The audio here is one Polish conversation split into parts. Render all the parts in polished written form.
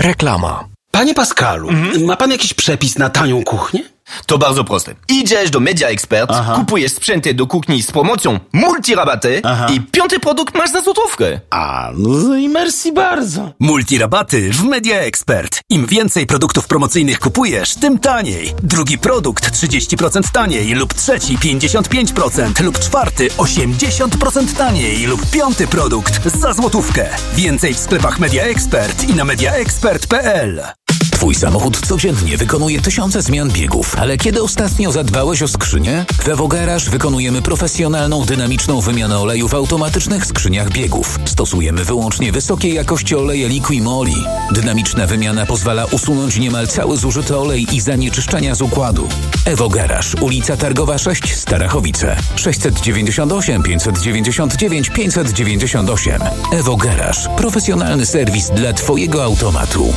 Reklama. Panie Pascalu, ma pan jakiś przepis na tanią kuchnię? To bardzo proste. Idziesz do Media Expert, kupujesz sprzęty do kuchni z promocją multirabaty i 5. produkt masz za złotówkę. No i merci bardzo. Multirabaty w Media Expert. Im więcej produktów promocyjnych kupujesz, tym taniej. Drugi produkt 30% taniej lub trzeci 55% lub czwarty 80% taniej lub 5. produkt za złotówkę. Więcej w sklepach Media Expert i na mediaexpert.pl. Twój samochód codziennie wykonuje tysiące zmian biegów, ale kiedy ostatnio zadbałeś o skrzynię? W Evo Garage wykonujemy profesjonalną, dynamiczną wymianę oleju w automatycznych skrzyniach biegów. Stosujemy wyłącznie wysokiej jakości oleje Liqui-Moly. Dynamiczna wymiana pozwala usunąć niemal cały zużyty olej i zanieczyszczenia z układu. Evo Garage, ulica Targowa 6, Starachowice. 698 599 598. Evo Garage. Profesjonalny serwis dla Twojego automatu.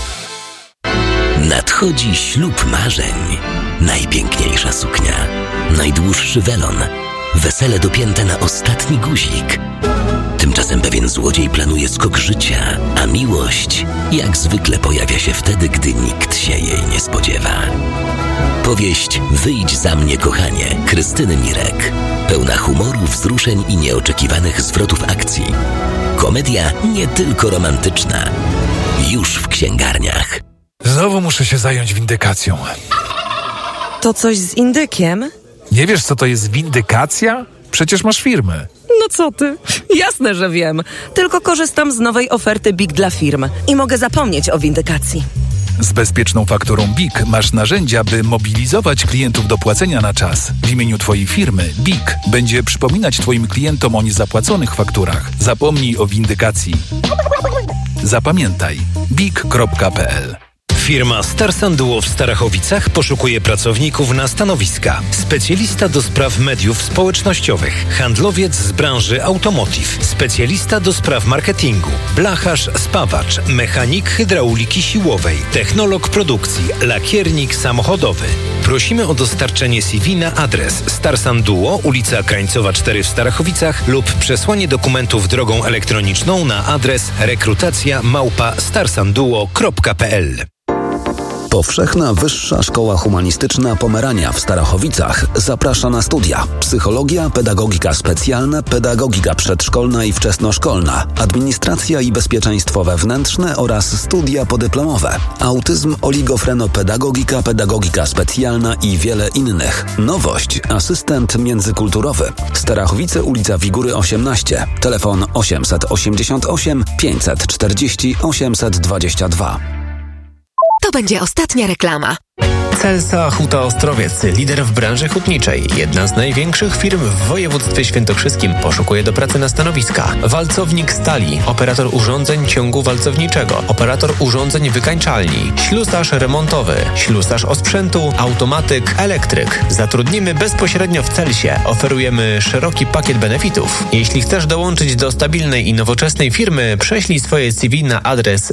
Nadchodzi ślub marzeń. Najpiękniejsza suknia, najdłuższy welon, wesele dopięte na ostatni guzik. Tymczasem pewien złodziej planuje skok życia, a miłość jak zwykle pojawia się wtedy, gdy nikt się jej nie spodziewa. Powieść Wyjdź za mnie, kochanie, Krystyny Mirek. Pełna humoru, wzruszeń i nieoczekiwanych zwrotów akcji. Komedia nie tylko romantyczna. Już w księgarniach. Znowu muszę się zająć windykacją. To coś z indykiem? Nie wiesz, co to jest windykacja? Przecież masz firmę. No co ty? Jasne, że wiem. Tylko korzystam z nowej oferty BIG dla firm i mogę zapomnieć o windykacji. Z bezpieczną fakturą BIG masz narzędzia, by mobilizować klientów do płacenia na czas. W imieniu Twojej firmy BIG będzie przypominać Twoim klientom o niezapłaconych fakturach. Zapomnij o windykacji. Zapamiętaj. BIG.pl. Firma Stars & Duo w Starachowicach poszukuje pracowników na stanowiska. Specjalista do spraw mediów społecznościowych, handlowiec z branży automotive, specjalista do spraw marketingu, blacharz, spawacz, mechanik hydrauliki siłowej, technolog produkcji, lakiernik samochodowy. Prosimy o dostarczenie CV na adres Stars & Duo, ulica Krańcowa 4 w Starachowicach lub przesłanie dokumentów drogą elektroniczną na adres rekrutacja@starsandduo.pl. Powszechna Wyższa Szkoła Humanistyczna Pomerania w Starachowicach zaprasza na studia: psychologia, pedagogika specjalna, pedagogika przedszkolna i wczesnoszkolna, administracja i bezpieczeństwo wewnętrzne oraz studia podyplomowe, autyzm, oligofrenopedagogika, pedagogika specjalna i wiele innych. Nowość: asystent międzykulturowy. Starachowice, ulica Wigury 18, telefon 888 540 822. To będzie ostatnia reklama. Celsa Huta Ostrowiec, lider w branży hutniczej. Jedna z największych firm w województwie świętokrzyskim, poszukuje do pracy na stanowiska: walcownik stali, operator urządzeń ciągu walcowniczego, operator urządzeń wykańczalni, ślusarz remontowy, ślusarz osprzętu, automatyk, elektryk. Zatrudnimy bezpośrednio w Celsie. Oferujemy szeroki pakiet benefitów. Jeśli chcesz dołączyć do stabilnej i nowoczesnej firmy, prześlij swoje CV na adres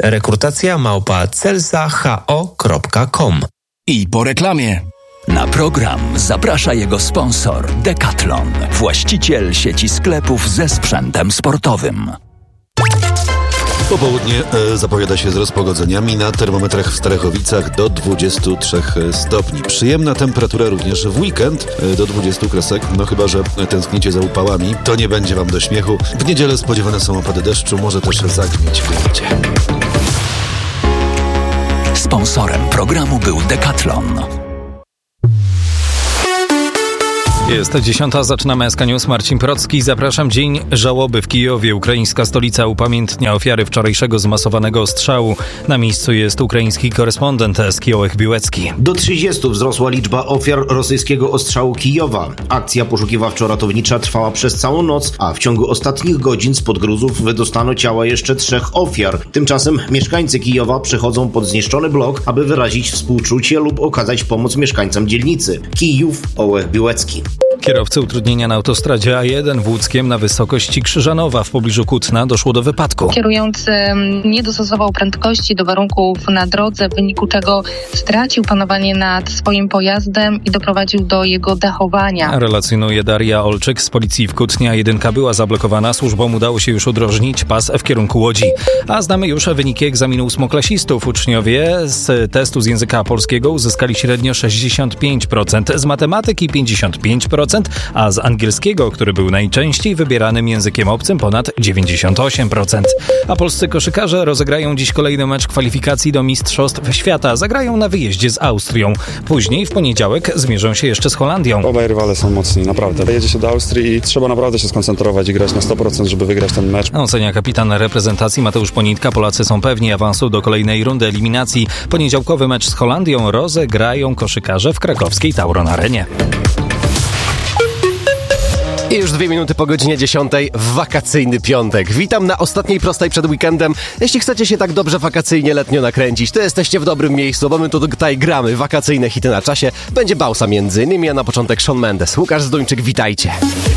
rekrutacja@celsaho.com. I po reklamie. Na program zaprasza jego sponsor Decathlon, właściciel sieci sklepów ze sprzętem sportowym. Popołudnie zapowiada się z rozpogodzeniami, na termometrach w Starachowicach do 23 stopni. Przyjemna temperatura również w weekend do 20 kresek, no chyba że tęsknicie za upałami, to nie będzie wam do śmiechu. W niedzielę spodziewane są opady deszczu, może też zagnieć w klimacie. Sponsorem programu był Decathlon. Jest 10:00, zaczynamy SK News. Marcin Procki. Zapraszam. Dzień żałoby w Kijowie. Ukraińska stolica upamiętnia ofiary wczorajszego zmasowanego ostrzału. Na miejscu jest ukraiński korespondent SK Ołech Biłecki. Do 30 wzrosła liczba ofiar rosyjskiego ostrzału Kijowa. Akcja poszukiwawczo-ratownicza trwała przez całą noc, a w ciągu ostatnich godzin spod gruzów wydostano ciała jeszcze 3 ofiar. Tymczasem mieszkańcy Kijowa przechodzą pod zniszczony blok, aby wyrazić współczucie lub okazać pomoc mieszkańcom dzielnicy. Kijów, Ołech Biłecki. Kierowcy utrudnienia na autostradzie A1 w Łódzkiem na wysokości Krzyżanowa w pobliżu Kutna doszło do wypadku. Kierujący nie dostosował prędkości do warunków na drodze, w wyniku czego stracił panowanie nad swoim pojazdem i doprowadził do jego dachowania. Relacjonuje Daria Olczyk z policji w Kutnie. A1 była zablokowana, służbom udało się już udrożnić pas w kierunku Łodzi. A znamy już wyniki egzaminu ósmoklasistów. Uczniowie z testu z języka polskiego uzyskali średnio 65%, z matematyki 55%, a z angielskiego, który był najczęściej wybieranym językiem obcym, ponad 98%. A polscy koszykarze rozegrają dziś kolejny mecz kwalifikacji do Mistrzostw Świata. Zagrają na wyjeździe z Austrią. Później w poniedziałek zmierzą się jeszcze z Holandią. Obaj rywale są mocni, naprawdę. Jedzie się do Austrii i trzeba naprawdę się skoncentrować i grać na 100%, żeby wygrać ten mecz. Ocenia kapitan reprezentacji Mateusz Ponitka. Polacy są pewni awansu do kolejnej rundy eliminacji. Poniedziałkowy mecz z Holandią rozegrają koszykarze w krakowskiej Tauron Arenie. I już 2 minuty po godzinie 10 w wakacyjny piątek. Witam na ostatniej prostej przed weekendem. Jeśli chcecie się tak dobrze wakacyjnie letnio nakręcić, to jesteście w dobrym miejscu, bo my tu tutaj gramy wakacyjne hity na czasie. Będzie Bausa między innymi, a na początek Shawn Mendes. Łukasz Zduńczyk, witajcie.